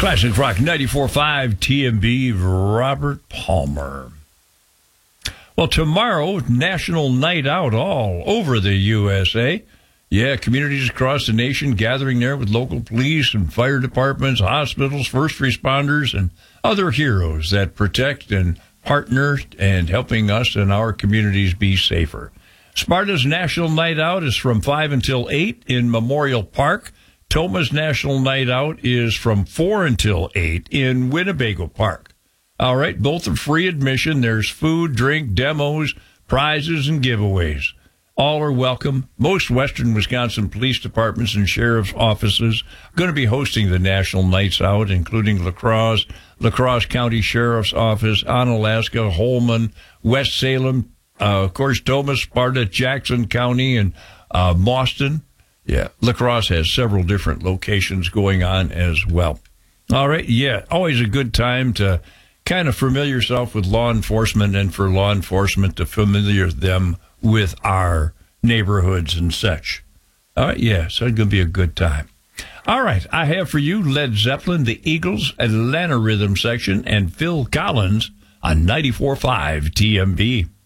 Classic Rock 94.5 TMB, Robert Palmer. Well, tomorrow, National Night Out all over the USA. Yeah, communities across the nation gathering there with local police and fire departments, hospitals, first responders, and other heroes that protect and partner and helping us and our communities be safer. Sparta's National Night Out is from 5 until 8 in Memorial Park. Toma's National Night Out is from 4 until 8 in Winnebago Park. All right, both are free admission. There's food, drink, demos, prizes, and giveaways. All are welcome. Most Western Wisconsin police departments and sheriff's offices are going to be hosting the National Nights Out, including La Crosse County Sheriff's Office, Onalaska, Holman, West Salem, of course, Toma, Sparta, Jackson County, and Boston. Yeah, La Crosse has several different locations going on as well. All right, yeah, always a good time to kind of familiar yourself with law enforcement and for law enforcement to familiar them with our neighborhoods and such. All right, yeah, so it's going to be a good time. All right, I have for you Led Zeppelin, the Eagles, Atlanta Rhythm Section, and Phil Collins on 94.5 TMB.